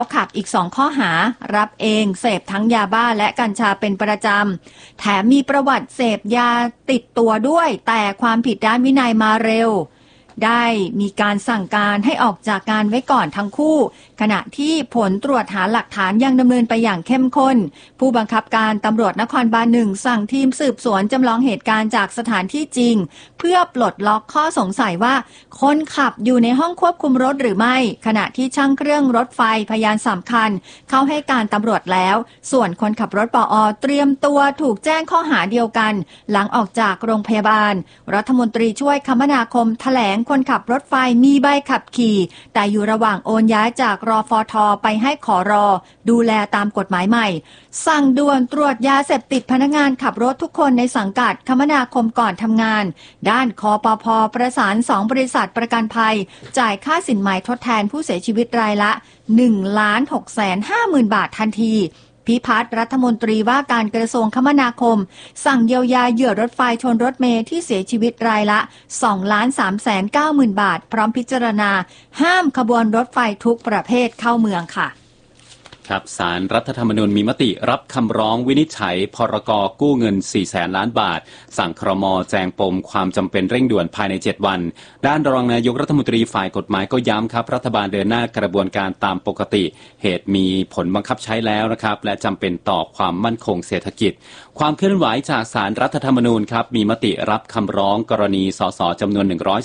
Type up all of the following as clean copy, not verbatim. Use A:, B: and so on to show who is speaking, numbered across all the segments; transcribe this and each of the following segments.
A: ขับอีก2ข้อหารับเองเสพทั้งยาบ้าและกัญชาเป็นประจำแถมมีประวัติเสพยาติดตัวด้วยแต่ความผิดด้านวินัยมาเร็วได้มีการสั่งการให้ออกจากงานไว้ก่อนทั้งคู่ขณะที่ผลตรวจหาหลักฐานยังดำเนินไปอย่างเข้มข้นผู้บังคับการตำรวจนครบาล 1สั่งทีมสืบสวนจำลองเหตุการณ์จากสถานที่จริงเพื่อปลดล็อกข้อสงสัยว่าคนขับอยู่ในห้องควบคุมรถหรือไม่ขณะที่ช่างเครื่องรถไฟพยานสำคัญเข้าให้การตำรวจแล้วส่วนคนขับรถปอ.เตรียมตัวถูกแจ้งข้อหาเดียวกันหลังออกจากโรงพยาบาลรัฐมนตรีช่วยคมนาคมแถลงคนขับรถไฟมีใบขับขี่แต่อยู่ระหว่างโอนย้ายจากรฟท.ไปให้ขร.ดูแลตามกฎหมายใหม่สั่งด่วนตรวจยาเสพติดพนักงานขับรถทุกคนในสังกัดคมนาคมก่อนทำงานด้านคปภ.ประสาน2บริษัทประกันภัยจ่ายค่าสินไหมทดแทนผู้เสียชีวิตรายละ 1,650,000 บาททันทีพิพัฒน์รัฐมนตรีว่าการกระทรวงคมนาคมสั่งเยียวยาเหยื่อรถไฟชนรถเมล์ที่เสียชีวิตรายละ 2,390,000 บาทพร้อมพิจารณาห้ามขบวนรถไฟทุกประเภทเข้าเมืองค่ะ
B: ครับศาลรัฐธรรมนูญมีมติรับคำร้องวินิจฉัยพรก.กู้เงิน 400,000 ล้านบาทสั่งครม.แจงปมความจำเป็นเร่งด่วนภายใน7วันด้านรองนายกรัฐมนตรีฝ่ายกฎหมายก็ย้ำครับรัฐบาลเดินหน้ากระบวนการตามปกติเหตุมีผลบังคับใช้แล้วนะครับและจำเป็นต่อความมั่นคงเศรษฐกิจความเคลื่อนไหวจากศาลรัฐธรรมนูญครับมีมติรับคำร้องกรณีสสจำนวน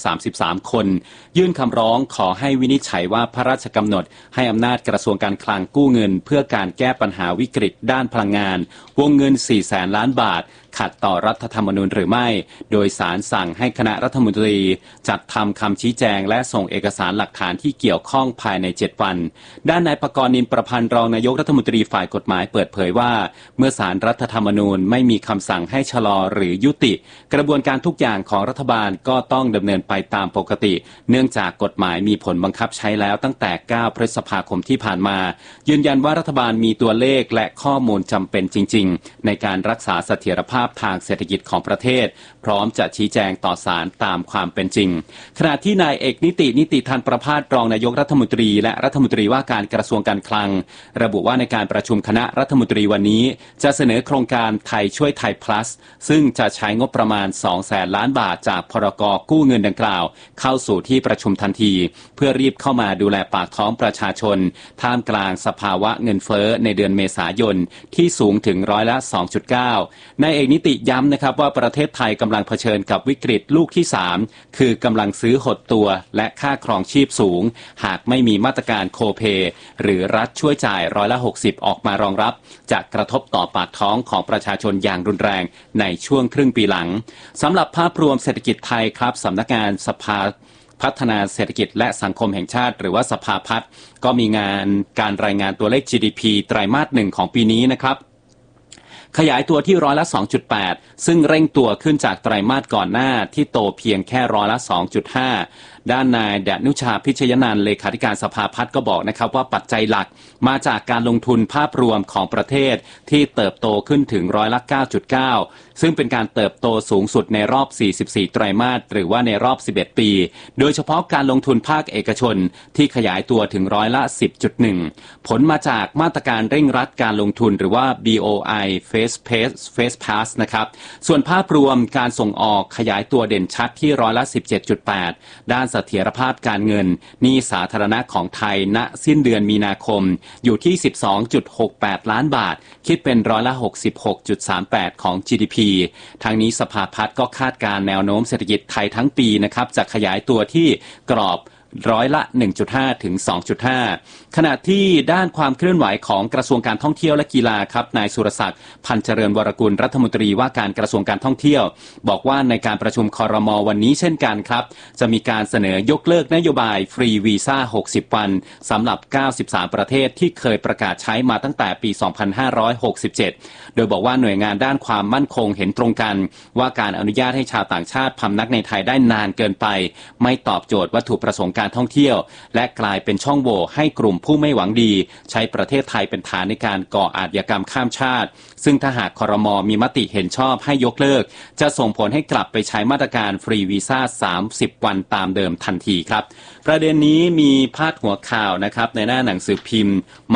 B: 133คนยื่นคำร้องขอให้วินิจฉัยว่าพระราชกำหนดให้อำนาจกระทรวงการคลังกู้เงินเพื่อการแก้ปัญหาวิกฤตด้านพลังงานวงเงิน 400,000 ล้านบาทขัดต่อรัฐธรรมนูญหรือไม่โดยศาลสั่งให้คณะรัฐมนตรีจัดทำคำชี้แจงและส่งเอกสารหลักฐานที่เกี่ยวข้องภายใน7วันด้านนายปกรณ์ นินประพันธ์รองนายกรัฐมนตรีฝ่ายกฎหมายเปิดเผยว่าเมื่อศาลรัฐธรรมนูญไม่มีคำสั่งให้ชะลอหรือยุติกระบวนการทุกอย่างของรัฐบาลก็ต้องดำเนินไปตามปกติเนื่องจากกฎหมายมีผลบังคับใช้แล้วตั้งแต่9พฤษภาคมที่ผ่านมายืนยันว่ารัฐบาลมีตัวเลขและข้อมูลจำเป็นจริงๆในการรักษาเสถียรภาพทางเศรษฐกิจของประเทศพร้อมจะชี้แจงต่อศาลตามความเป็นจริงขณะที่นายเอกนิติธันประภาสรองนายกรัฐมนตรีและรัฐมนตรีว่าการกระทรวงการคลังระบุว่าในการประชุมคณะรัฐมนตรีวันนี้จะเสนอโครงการไทยช่วยไทย plus ซึ่งจะใช้งบประมาณ 200,000 ล้านบาทจากพรก.กู้เงินดังกล่าวเข้าสู่ที่ประชุมทันทีเพื่อรีบเข้ามาดูแลปากท้องประชาชนท่ามกลางสภาวะเงินเฟ้อในเดือนเมษายนที่สูงถึง2.9%นายเอกนิติย้ำนะครับว่าประเทศไทยกำลังเผชิญกับวิกฤตลูกที่3คือกำลังซื้อหดตัวและค่าครองชีพสูงหากไม่มีมาตรการโคเพหรือรัฐช่วยจ่าย60%ออกมารองรับจะกระทบต่อปากท้องของประชาชนอย่างรุนแรงในช่วงครึ่งปีหลังสำหรับภาพรวมเศรษฐกิจไทยครับสำนักงานสภาพัฒนาเศรษฐกิจและสังคมแห่งชาติหรือว่าสภาพัฒน์ก็มีการรายงานตัวเลข GDP ไตรมาส 1ของปีนี้นะครับขยายตัวที่2.8%ซึ่งเร่งตัวขึ้นจากไตรมาสก่อนหน้าที่โตเพียงแค่2.5%ด้านนายดนุชาพิชยนันท์เลขาธิการสภาพัฒน์ก็บอกนะครับว่าปัจจัยหลักมาจากการลงทุนภาพรวมของประเทศที่เติบโตขึ้นถึง9.9%ซึ่งเป็นการเติบโตสูงสุดในรอบ44ไตรมาสหรือว่าในรอบ11ปีโดยเฉพาะการลงทุนภาคเอกชนที่ขยายตัวถึง10.1%ผลมาจากมาตรการเร่งรัดการลงทุนหรือว่า BOI Face Pass นะครับส่วนภาพรวมการส่งออกขยายตัวเด่นชัดที่17.8%ด้านเสถียรภาพการเงินหนี้สาธารณะของไทยณสิ้นเดือนมีนาคมอยู่ที่ 12.68 ล้านบาทคิดเป็น66.38% ของ GDP ทางนี้สภาพัฒน์ก็คาดการแนวโน้มเศรษฐกิจไทยทั้งปีนะครับจะขยายตัวที่กรอบ1.5% ถึง 2.5% ขณะที่ด้านความเคลื่อนไหวของกระทรวงการท่องเที่ยวและกีฬาครับนายสุรศักดิ์พันธ์เจริญวรกุลรัฐมนตรีว่าการกระทรวงการท่องเที่ยวบอกว่าในการประชุมครม.วันนี้เช่นกันครับจะมีการเสนอยกเลิกนโยบายฟรีวีซ่า60วันสำหรับ93ประเทศที่เคยประกาศใช้มาตั้งแต่ปี2567โดยบอกว่าหน่วยงานด้านความมั่นคงเห็นตรงกันว่าการอนุญาตให้ชาวต่างชาติพำนักในไทยได้นานเกินไปไม่ตอบโจทย์วัตถุประสงค์การการท่องเที่ยวและกลายเป็นช่องโหว่ให้กลุ่มผู้ไม่หวังดีใช้ประเทศไทยเป็นฐานในการก่ออาชญากรรมข้ามชาติซึ่งถ้าหากครม.มีมติเห็นชอบให้ยกเลิกจะส่งผลให้กลับไปใช้มาตรการฟรีวีซ่า30 วันตามเดิมทันทีครับประเด็นนี้มีพาดหัวข่าวนะครับในหน้าหนังสือพิมพ์